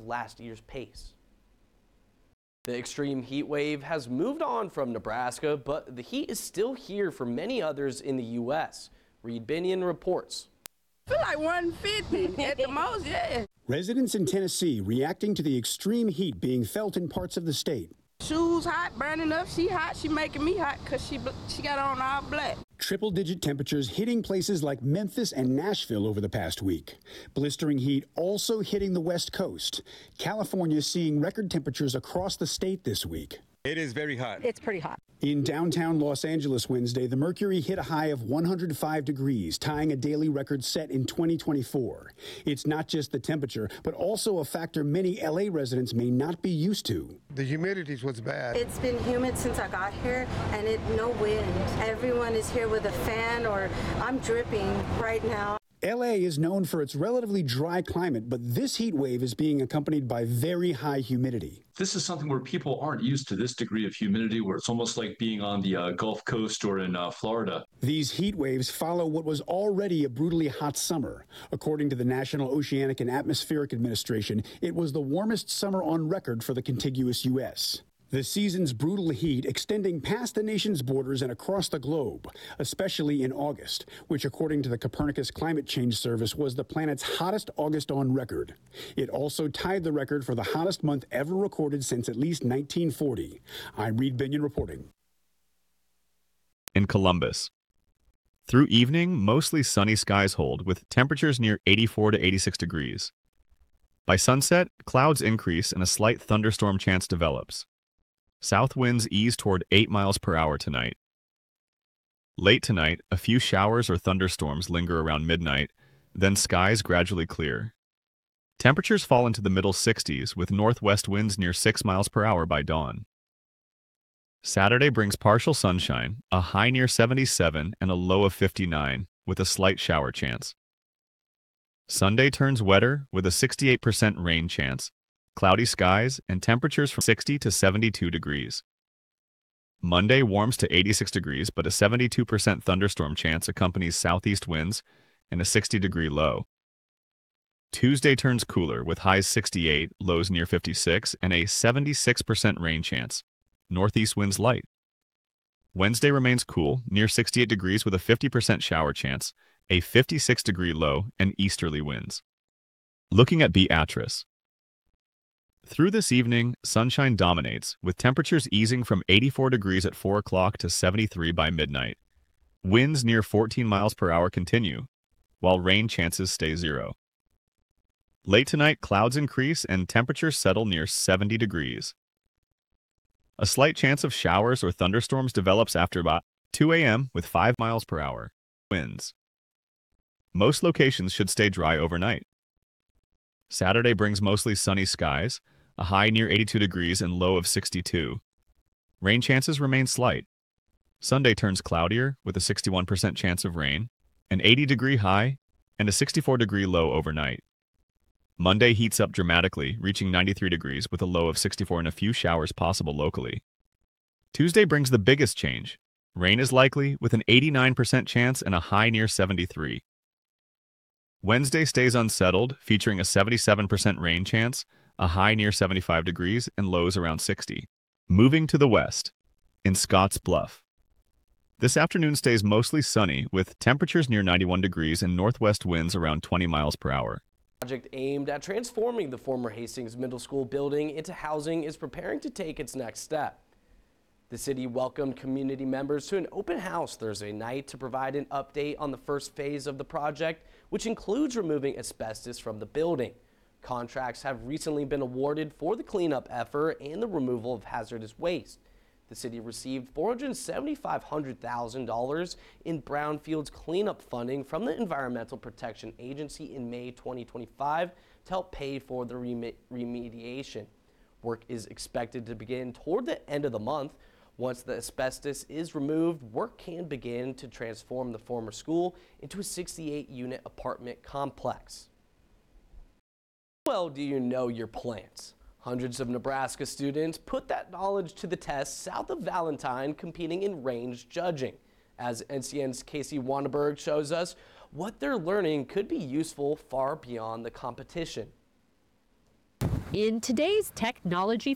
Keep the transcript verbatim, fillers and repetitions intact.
of last year's pace. The extreme heat wave has moved on from Nebraska, but the heat is still here for many others in the U S Reed Binion reports. I feel like one fifty at the most, yeah. Residents in Tennessee reacting to the extreme heat being felt in parts of the state. Shoes hot, burning up. She hot. She making me hot because she she got on all black. Triple-digit temperatures hitting places like Memphis and Nashville over the past week. Blistering heat also hitting the West Coast. California seeing record temperatures across the state this week. It is very hot. It's pretty hot. In downtown Los Angeles Wednesday, the mercury hit a high of one hundred five degrees, tying a daily record set in twenty twenty-four. It's not just the temperature, but also a factor many L A residents may not be used to. The humidity is what's bad. It's been humid since I got here, and it no wind. Everyone is here with a fan, or I'm dripping right now. L A is known for its relatively dry climate, but this heat wave is being accompanied by very high humidity. This is something where people aren't used to this degree of humidity, where it's almost like being on the uh, Gulf Coast or in uh, Florida. These heat waves follow what was already a brutally hot summer. According to the National Oceanic and Atmospheric Administration, it was the warmest summer on record for the contiguous U S The season's brutal heat extending past the nation's borders and across the globe, especially in August, which according to the Copernicus Climate Change Service was the planet's hottest August on record. It also tied the record for the hottest month ever recorded since at least nineteen forty. I'm Reed Binion reporting. In Columbus. Through evening, mostly sunny skies hold, with temperatures near eighty-four to eighty-six degrees. By sunset, clouds increase and a slight thunderstorm chance develops. South winds ease toward eight miles per hour tonight. Late tonight, a few showers or thunderstorms linger around midnight, then skies gradually clear. Temperatures fall into the middle sixties with northwest winds near six miles per hour by dawn. Saturday brings partial sunshine, a high near seventy-seven and a low of fifty-nine, with a slight shower chance. Sunday turns wetter with a sixty-eight percent rain chance, cloudy skies, and temperatures from sixty to seventy-two degrees. Monday warms to eighty-six degrees, but a seventy-two percent thunderstorm chance accompanies southeast winds and a sixty degree low. Tuesday turns cooler with highs sixty-eight, lows near fifty-six, and a seventy-six percent rain chance. Northeast winds light. Wednesday remains cool, near sixty-eight degrees with a fifty percent shower chance, a fifty-six degree low, and easterly winds. Looking at Beatrice. Through this evening, sunshine dominates, with temperatures easing from eighty-four degrees at four o'clock to seventy-three by midnight. Winds near fourteen miles per hour continue, while rain chances stay zero. Late tonight, clouds increase and temperatures settle near seventy degrees. A slight chance of showers or thunderstorms develops after about two a m with five miles per hour winds. Most locations should stay dry overnight. Saturday brings mostly sunny skies, a high near eighty-two degrees and low of sixty-two. Rain chances remain slight. Sunday turns cloudier with a sixty-one percent chance of rain, an eighty degree high, and a sixty-four degree low overnight. Monday heats up dramatically, reaching ninety-three degrees with a low of sixty-four and a few showers possible locally. Tuesday brings the biggest change. Rain is likely with an eighty-nine percent chance and a high near seventy-three. Wednesday stays unsettled, featuring a seventy-seven percent rain chance, a high near seventy-five degrees, and lows around sixty. Moving to the west, in Scotts Bluff. This afternoon stays mostly sunny, with temperatures near ninety-one degrees and northwest winds around twenty miles per hour. Project aimed at transforming the former Hastings Middle School building into housing is preparing to take its next step. The city welcomed community members to an open house Thursday night to provide an update on the first phase of the project, which includes removing asbestos from the building. Contracts have recently been awarded for the cleanup effort and the removal of hazardous waste. The city received four hundred seven thousand five hundred dollars in brownfields cleanup funding from the Environmental Protection Agency in May twenty twenty-five to help pay for the rem remediation. Work is expected to begin toward the end of the month. Once the asbestos is removed, work can begin to transform the former school into a sixty-eight unit apartment complex. How well do you know your plants? Hundreds of Nebraska students put that knowledge to the test south of Valentine, competing in range judging. As N C N's Casey Wanneberg shows us, what they're learning could be useful far beyond the competition. In today's technology